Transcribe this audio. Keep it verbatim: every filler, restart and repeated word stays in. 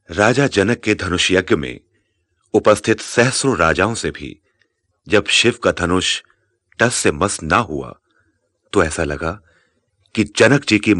राजा जनक के धनुष यज्ञ में उपस्थित सहस्रों राजाओं से भी जब शिव का धनुष टस से मस ना हुआ तो ऐसा लगा कि जनक जी की